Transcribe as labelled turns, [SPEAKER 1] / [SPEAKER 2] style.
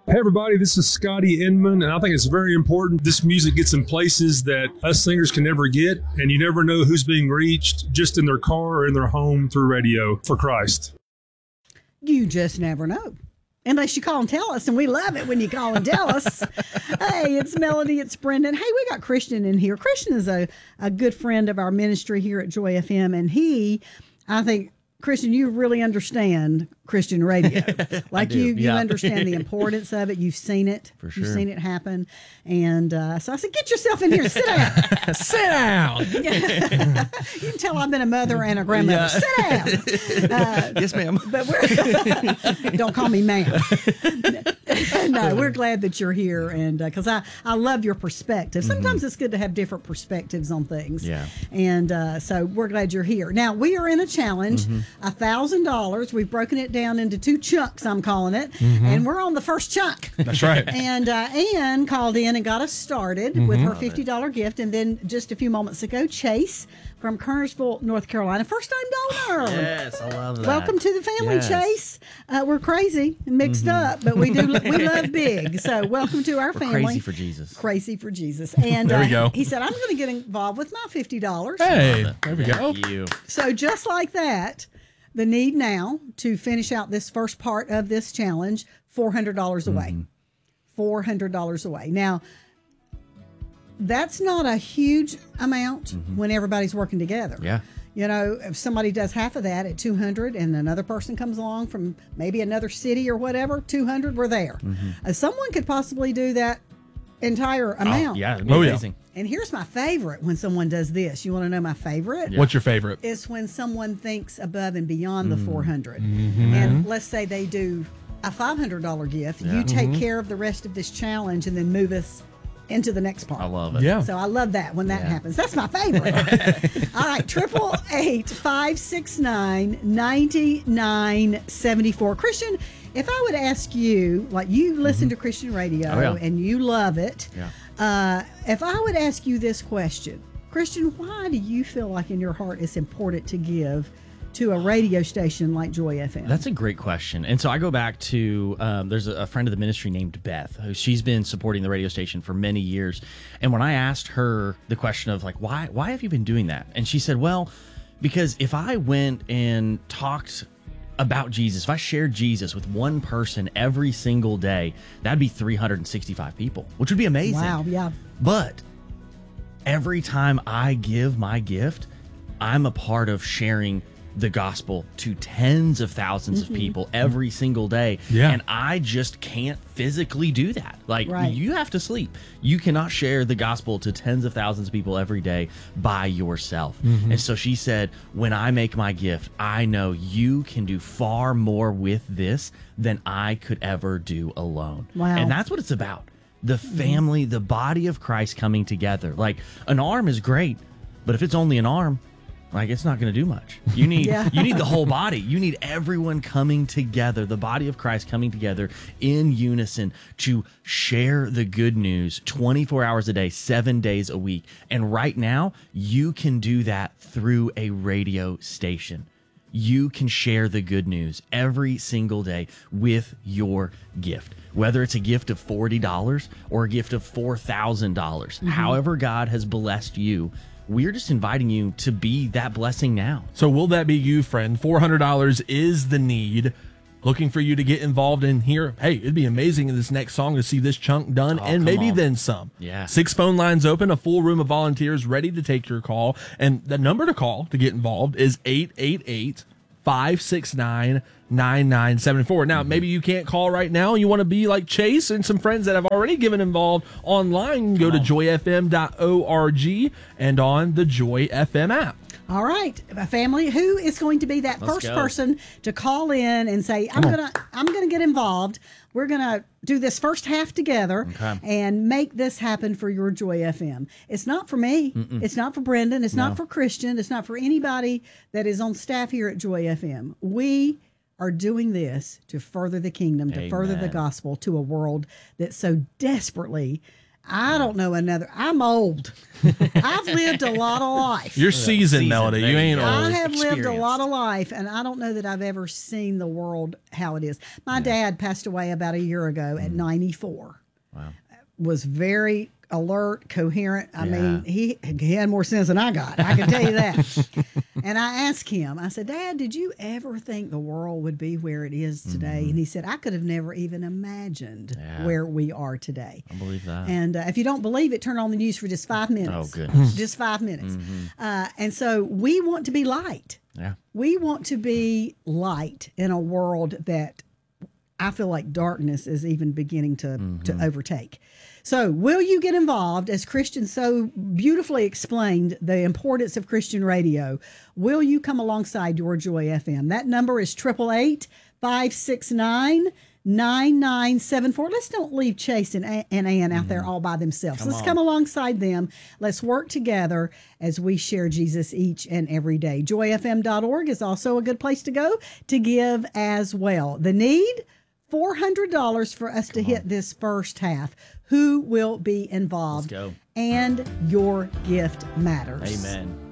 [SPEAKER 1] Hey everybody, this is Scotty Inman, and I think it's very important this music gets in places that us singers can never get, and you never know who's being reached just in their car or in their home through radio for Christ.
[SPEAKER 2] You just never know. Unless you call and tell us, and we love it when you call and tell us. Hey, it's Melody, it's Brendan. Hey, we got Christian in here. Christian is a good friend of our ministry here at Joy FM, and I think, Christian, you really understand Christian radio. Like you understand the importance of it. You've seen it. For sure. You've seen it happen. And so I said, get yourself in here. Sit down.
[SPEAKER 3] Sit down.
[SPEAKER 2] You can tell I've been a mother and a grandmother.
[SPEAKER 3] Yeah.
[SPEAKER 2] Sit down.
[SPEAKER 3] Yes, ma'am.
[SPEAKER 2] But don't call me ma'am. No, we're glad that you're here. And because I love your perspective. Sometimes it's good to have different perspectives on things.
[SPEAKER 3] Yeah.
[SPEAKER 2] And so we're glad you're here. Now, we are in a challenge. $1,000. We've broken it down into 2 chunks, I'm calling it. And we're on the first chunk.
[SPEAKER 3] That's right.
[SPEAKER 2] And Ann called in and got us started with her $50 gift. And then just a few moments ago, Chase from Kernersville, North Carolina, first-time donor.
[SPEAKER 3] Yes, I love that.
[SPEAKER 2] Welcome to the family,
[SPEAKER 3] Yes.
[SPEAKER 2] Chase. We're crazy and mixed up, but we love big. So welcome to our family.
[SPEAKER 3] Crazy for Jesus.
[SPEAKER 2] Crazy for Jesus. And
[SPEAKER 3] There we go.
[SPEAKER 2] He said, I'm going to get involved with my $50.
[SPEAKER 3] Hey, there we go.
[SPEAKER 4] Thank you.
[SPEAKER 2] So just like that, the need now to finish out this first part of this challenge, $400 away. $400 away. Now, that's not a huge amount when everybody's working together.
[SPEAKER 3] Yeah.
[SPEAKER 2] You know, if somebody does half of that at 200 and another person comes along from maybe another city or whatever, 200, we're there. Someone could possibly do that entire amount.
[SPEAKER 3] Yeah, it'd be amazing.
[SPEAKER 2] And here's my favorite when someone does this. You want to know my favorite?
[SPEAKER 3] What's your favorite?
[SPEAKER 2] It's when someone thinks above and beyond the 400. And let's say they do a $500 gift. You take care of the rest of this challenge and then move us into the next part.
[SPEAKER 4] I love it.
[SPEAKER 3] Yeah.
[SPEAKER 2] So I love that when that happens. That's my favorite. All right, 888-569-9974. Christian, if I would ask you, like you listen to Christian radio and you love it, if I would ask you this question, Christian, why do you feel like in your heart it's important to give to a radio station like Joy FM?
[SPEAKER 4] That's a great question. And so I go back to, there's a friend of the ministry named Beth, who she's been supporting the radio station for many years. And when I asked her the question of like, why have you been doing that? And she said, well, because if I went and talked about Jesus, if I shared Jesus with one person every single day, that'd be 365 people, which would be amazing.
[SPEAKER 2] Wow, yeah.
[SPEAKER 4] But every time I give my gift, I'm a part of sharing the gospel to tens of thousands of people every single day.
[SPEAKER 3] Yeah.
[SPEAKER 4] And I just can't physically do that. Like,
[SPEAKER 2] Right.
[SPEAKER 4] you have to sleep. You cannot share the gospel to tens of thousands of people every day by yourself. And so she said, when I make my gift, I know you can do far more with this than I could ever do alone.
[SPEAKER 2] Wow.
[SPEAKER 4] And that's what it's about. The family, the body of Christ coming together. Like, an arm is great, but if it's only an arm, like, it's not going to do much. You need you need the whole body. You need everyone coming together, the body of Christ coming together in unison to share the good news 24 hours a day, 7 days a week. And right now, you can do that through a radio station. You can share the good news every single day with your gift, whether it's a gift of $40 or a gift of $4,000. However God has blessed you, we're just inviting you to be that blessing now.
[SPEAKER 3] So will that be you, friend? $400 is the need. Looking for you to get involved in here. Hey, it'd be amazing in this next song to see this chunk done and
[SPEAKER 4] come
[SPEAKER 3] maybe
[SPEAKER 4] on.
[SPEAKER 3] then some.
[SPEAKER 4] Yeah.
[SPEAKER 3] 6 phone lines open, a full room of volunteers ready to take your call. And the number to call to get involved is 888-569-9974. Now, maybe you can't call right now. You want to be like Chase and some friends that have already given involved online. Go to joyfm.org and on the Joy FM app.
[SPEAKER 2] All right, family, who is going to be that
[SPEAKER 4] Let's
[SPEAKER 2] first
[SPEAKER 4] go.
[SPEAKER 2] person to call in and say, I'm gonna get involved. We're gonna do this first half together and make this happen for your Joy FM. It's not for me. It's not for Brendan. It's not for Christian. It's not for anybody that is on staff here at Joy FM. We are doing this to further the kingdom, to further the
[SPEAKER 4] Amen.
[SPEAKER 2] gospel to a world that so desperately I don't know another. I'm old. I've lived a lot of life.
[SPEAKER 3] You're seasoned, Melody.
[SPEAKER 4] There
[SPEAKER 3] You
[SPEAKER 4] you
[SPEAKER 3] ain't
[SPEAKER 4] go.
[SPEAKER 3] old.
[SPEAKER 2] I have lived a
[SPEAKER 4] Experienced.
[SPEAKER 2] lot of life, and I don't know that I've ever seen the world how it is. My dad passed away about a year ago at 94.
[SPEAKER 4] Wow.
[SPEAKER 2] Was very alert, coherent. I
[SPEAKER 4] Yeah.
[SPEAKER 2] mean, he had more sense than I got. I can tell you that. And I asked him, I said, Dad, did you ever think the world would be where it is today? And he said, I could have never even imagined
[SPEAKER 4] Yeah.
[SPEAKER 2] where we are today.
[SPEAKER 4] I believe that.
[SPEAKER 2] And if you don't believe it, turn on the news for just 5 minutes.
[SPEAKER 4] Oh, goodness.
[SPEAKER 2] Just 5 minutes. And so we want to be light.
[SPEAKER 4] Yeah.
[SPEAKER 2] We want to be light in a world that I feel like darkness is even beginning to overtake. So, will you get involved? As Christian so beautifully explained the importance of Christian radio, will you come alongside your Joy FM? That number is 888-569-9974. Let's don't leave Chase and Ann out there all by themselves. Let's come alongside them. Let's work together as we share Jesus each and every day. JoyFM.org is also a good place to go to give as well. The need? $400 for us to hit this first half. Who will be involved?
[SPEAKER 4] Let's go.
[SPEAKER 2] And your gift matters.
[SPEAKER 4] Amen.